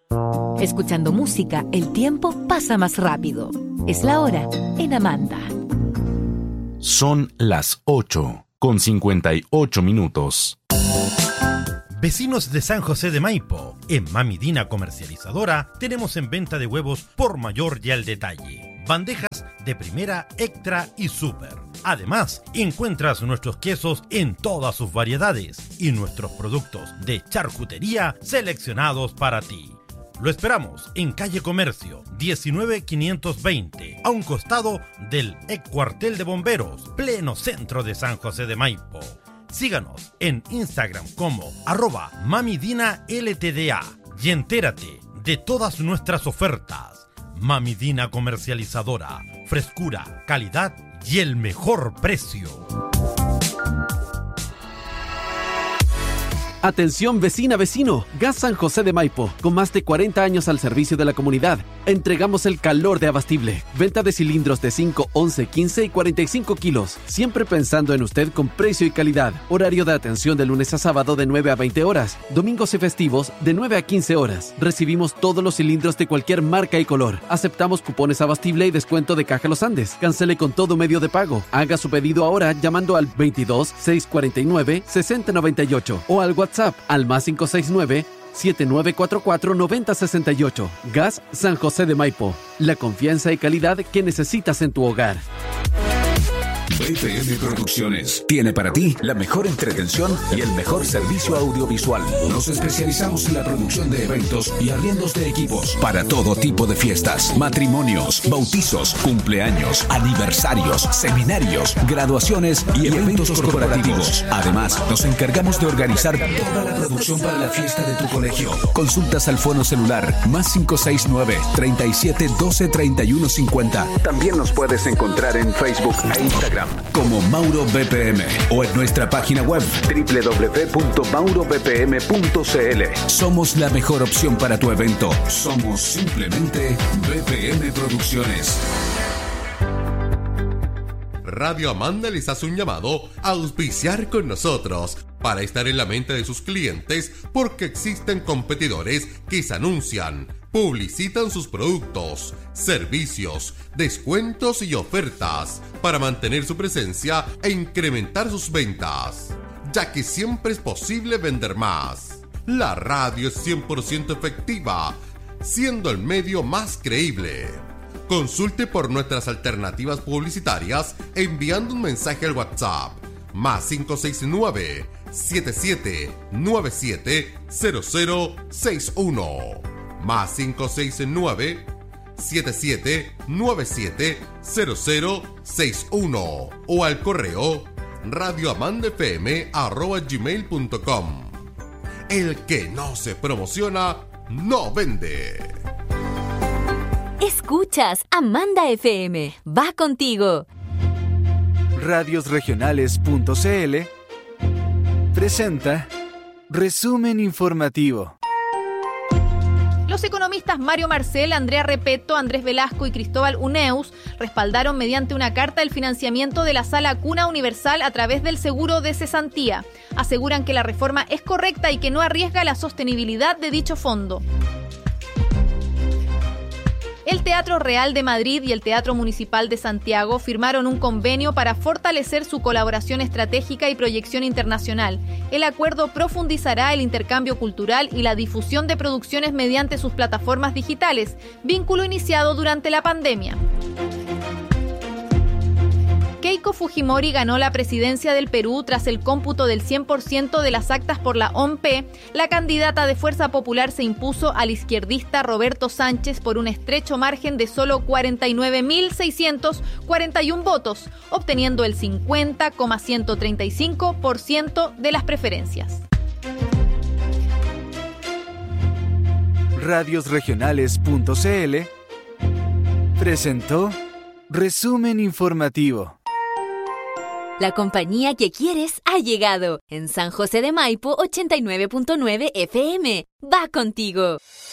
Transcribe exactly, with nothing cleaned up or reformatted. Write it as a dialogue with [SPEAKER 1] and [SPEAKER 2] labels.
[SPEAKER 1] Escuchando música, el tiempo pasa más rápido. Es la hora en Amanda.
[SPEAKER 2] Son las ocho con cincuenta y ocho minutos.
[SPEAKER 3] Vecinos de San José de Maipo, en Mami Dina Comercializadora tenemos en venta de huevos por mayor y al detalle. Bandejas de primera, extra y super. Además, encuentras nuestros quesos en todas sus variedades y nuestros productos de charcutería seleccionados para ti. Lo esperamos en calle Comercio, diecinueve quinientos veinte, a un costado del ex cuartel de bomberos, pleno centro de San José de Maipo. Síganos en Instagram como arroba mamidina ltda y entérate de todas nuestras ofertas. Mami Dina Comercializadora, frescura, calidad y el mejor precio.
[SPEAKER 4] Atención vecina, vecino, Gas San José de Maipo, con más de cuarenta años al servicio de la comunidad. Entregamos el calor de Abastible. Venta de cilindros de cinco, once, quince y cuarenta y cinco kilos. Siempre pensando en usted con precio y calidad. Horario de atención de lunes a sábado de nueve a veinte horas. Domingos y festivos de nueve a quince horas. Recibimos todos los cilindros de cualquier marca y color. Aceptamos cupones Abastible y descuento de Caja Los Andes. Cancele con todo medio de pago. Haga su pedido ahora llamando al veintidós, seiscientos cuarenta y nueve, sesenta noventa y ocho o al WhatsApp al más cinco seis nueve, siete nueve cuatro cuatro, nueve cero seis ocho. Gas San José de Maipo. La confianza y calidad que necesitas en tu hogar.
[SPEAKER 5] B P M Producciones tiene para ti la mejor entretención y el mejor servicio audiovisual. Nos especializamos en la producción de eventos y arriendos de equipos para todo tipo de fiestas, matrimonios, bautizos, cumpleaños, aniversarios, seminarios, graduaciones y eventos corporativos. Además, nos encargamos de organizar toda la producción para la fiesta de tu colegio. Consultas al fono celular más cinco seis nueve, treinta y siete, doce, treinta y uno cincuenta. También nos puedes encontrar en Facebook e Instagram como Mauro B P M o en nuestra página web doble u doble u doble u punto mauro b p m punto c l. Somos la mejor opción para tu evento. Somos simplemente B P M Producciones.
[SPEAKER 6] Radio Amanda les hace un llamado a auspiciar con nosotros para estar en la mente de sus clientes, porque existen competidores que se anuncian, publicitan sus productos, servicios, descuentos y ofertas para mantener su presencia e incrementar sus ventas, ya que siempre es posible vender más. La radio es cien por ciento efectiva, siendo el medio más creíble. Consulte por nuestras alternativas publicitarias enviando un mensaje al WhatsApp más cinco seis nueve, siete siete nueve siete, cero cero seis uno más cinco seis nueve, siete siete nueve siete, cero cero seis uno o al correo radioamandafm arroba gmail punto com. El que no se promociona no vende.
[SPEAKER 1] Escuchas Amanda F M. Va contigo.
[SPEAKER 7] radios regionales punto c l presenta Resumen Informativo.
[SPEAKER 8] Los economistas Mario Marcel, Andrea Repeto, Andrés Velasco y Cristóbal Uneus respaldaron mediante una carta el financiamiento de la Sala Cuna Universal a través del seguro de cesantía. Aseguran que la reforma es correcta y que no arriesga la sostenibilidad de dicho fondo. El Teatro Real de Madrid y el Teatro Municipal de Santiago firmaron un convenio para fortalecer su colaboración estratégica y proyección internacional. El acuerdo profundizará el intercambio cultural y la difusión de producciones mediante sus plataformas digitales, vínculo iniciado durante la pandemia. Keiko Fujimori ganó la presidencia del Perú tras el cómputo del cien por ciento de las actas por la O M P. La candidata de Fuerza Popular se impuso al izquierdista Roberto Sánchez por un estrecho margen de solo cuarenta y nueve mil seiscientos cuarenta y uno votos, obteniendo el cincuenta coma ciento treinta y cinco por ciento de las preferencias.
[SPEAKER 7] radios regionales punto c l presentó Resumen Informativo.
[SPEAKER 1] La compañía que quieres ha llegado. En San José de Maipo, ochenta y nueve punto nueve F M. Va contigo.